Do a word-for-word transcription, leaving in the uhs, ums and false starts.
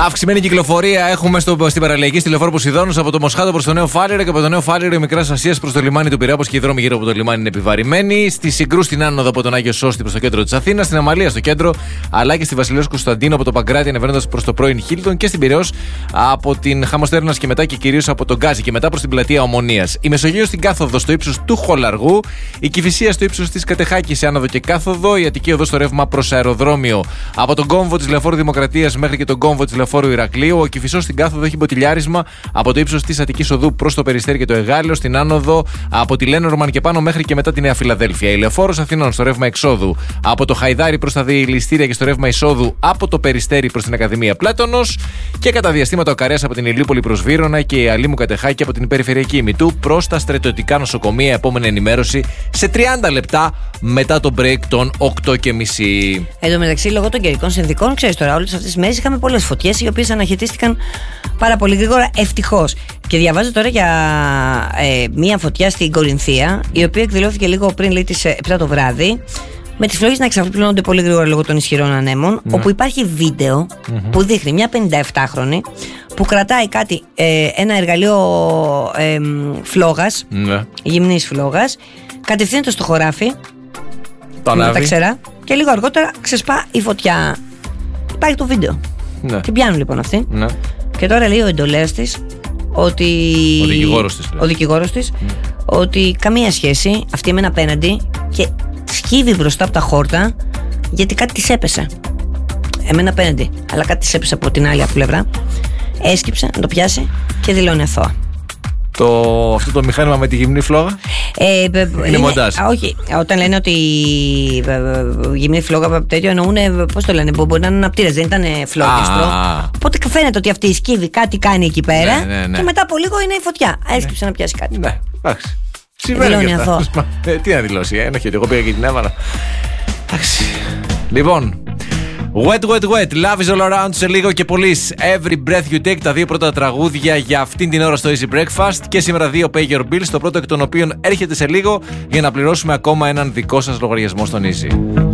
Αυξημένη κυκλοφορία έχουμε στο, στην παραλιακή στη λεωφόρο Ποσειδώνος από το Μοσχάτο προς το Νέο Φάληρο και από το Νέο Φάληρο η Μικράς Ασίας προς το λιμάνι του Πειραιά, όπως και οι δρόμοι γύρω από το λιμάνι είναι επιβαρημένοι. Στη Συγκρού στην άνοδο από τον Άγιο Σώστη προς το κέντρο της Αθήνας, στην Αμαλία στο κέντρο, αλλά και στη Βασιλέως Κωνσταντίνου από το Παγκράτη ανεβαίνοντας προς το πρώην Χίλτον και στην Πειραιώς από την Χάμο-Στέρνας και μετά και κυρίως από τον Γκάζι και μετά προς την πλατεία Ομονίας. Η Μεσογείος στην κάθοδο στο ύψος του Χολαργού, η Κηφισία στο ύψος της Κατεχάκης σε άνοδο και κάθοδο, η Αττική οδός στο ρεύμα προς αεροδρόμιο από τον κόμβο της Λεωφόρου Δημοκρατίας μέχρι και τον κόμβο της Λεωφόρου Ηρακλείου. Ο Κηφισός στην κάθοδο έχει μποτιλιάρισμα από το ύψος της Αττικής οδού προς το Περιστέρι και το Εγάλεο, στην άνοδο από τη Λένορμαν και πάνω μέχρι και μετά τη Νέα Φιλαδέλφια. Η Λεωφόρος Αθηνών στο ρεύμα εξόδου από το Χαϊδάρι προς τα Διελιστήρια και στο ρεύμα εισόδου από το Περιστέρι προς την Ακαδημία Πλάτωνος και κατά διαστήματα ο Καρέας από την Ηλιούπολη προς Βύρωνα και η Αλήμου Κατεχάκη από την Περιφερειακή Ημιτού προς τα στρατιωτικά νοσοκομεία. Επόμενη ενημέρωση σε τριάντα λεπτά μετά το break των οκτώ και μισή. Εν τω μεταξύ, λόγω των καιρικών συνθηκών, ξέρεις τώρα, όλες αυτές τις μέρες είχαμε πολλές φωτιές οι οποίες αναχαιτίστηκαν πάρα πολύ γρήγορα, ευτυχώς. Και διαβάζω τώρα για ε, μία φωτιά στην Κορινθία, η οποία εκδηλώθηκε λίγο πριν, λέει, τις επτά το βράδυ, με τις φλόγες να εξαπλώνονται πολύ γρήγορα λόγω των ισχυρών ανέμων. Mm. Όπου υπάρχει βίντεο mm-hmm. που δείχνει μια πενηνταεφτάχρονη που κρατάει κάτι, ε, ένα εργαλείο ε, φλόγας, mm. γυμνής φλόγας, κατευθύνεται στο χωράφι με τα ξερά και λίγο αργότερα ξεσπά η φωτιά. Υπάρχει το βίντεο. Ναι. Την πιάνουν λοιπόν αυτή. Ναι. Και τώρα λέει ο εντολέας της ότι. Ο δικηγόρος της. Ο δικηγόρος της mm. ότι καμία σχέση αυτή με ένα απέναντι και σκύβει μπροστά από τα χόρτα γιατί κάτι της έπεσε. Εμένα απέναντι, αλλά κάτι της έπεσε από την άλλη πλευρά. Έσκυψε να το πιάσει και δηλώνει αθώα. Το, αυτό το μηχάνημα με τη γυμνή φλόγα ε, είναι, είναι μοντάζ. Όχι, όταν λένε ότι η γυμνή φλόγα τέτοιο εννοούν, πώς το λένε, μπορεί να είναι αναπτήρες, δεν ήταν φλόγιστρο. Οπότε φαίνεται ότι αυτή η σκύβη κάτι κάνει εκεί πέρα, ναι, ναι, ναι. Και μετά από λίγο είναι η φωτιά. Έσκυψε ναι. να πιάσει κάτι. Ναι, εντάξει. Συμβαίνει αυτό. Ε, τι να δηλώσει, ε, όχι, εγώ πήγα και την έβαλα. Εντάξει. Λοιπόν, Wet, wet, wet, love is all around σε λίγο και police. Every breath you take, τα δύο πρώτα τραγούδια για αυτήν την ώρα στο Easy Breakfast. Και σήμερα δύο Pay Your Bills, το πρώτο εκ των οποίων έρχεται σε λίγο για να πληρώσουμε ακόμα έναν δικό σας λογαριασμό στον Easy.